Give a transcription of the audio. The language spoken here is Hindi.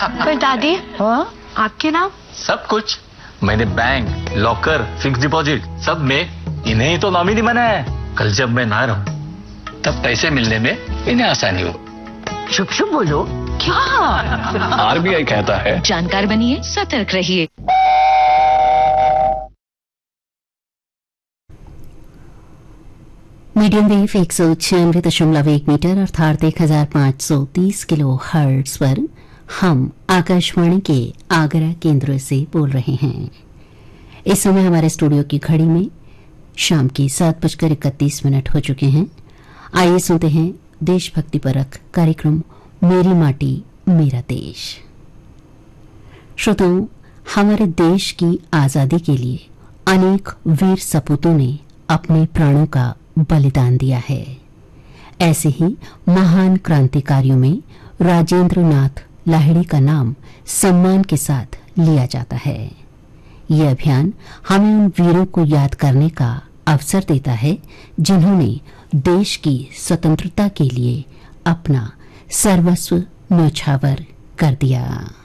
पर दादी, हाँ? आपके नाम? सब कुछ मैंने बैंक, लॉकर, फिक्स डिपॉजिट सब में इन्हें ही तो नॉमिनी बनाया है। कल जब मैं ना रहूं तब पैसे मिलने में इन्हें आसानी हो। शुभ शुभ बोलो। क्या? आरबीआई कहता है जानकार बनिए, सतर्क रहिए। मीडियम वेव 196.1 मीटर अर्थात 1530 किलो हर्ट्ज पर हम आकाशवाणी के आगरा केंद्र से बोल रहे हैं। इस समय हमारे स्टूडियो की घड़ी में शाम की 7:31 हो चुके हैं। आइए सुनते हैं देशभक्ति परक कार्यक्रम मेरी माटी मेरा देश। श्रोताओं, हमारे देश की आजादी के लिए अनेक वीर सपूतों ने अपने प्राणों का बलिदान दिया है। ऐसे ही महान क्रांतिकारियों में राजेंद्र नाथ लाहिड़ी का नाम सम्मान के साथ लिया जाता है। यह अभियान हमें उन वीरों को याद करने का अवसर देता है जिन्होंने देश की स्वतंत्रता के लिए अपना सर्वस्व न्यौछावर कर दिया।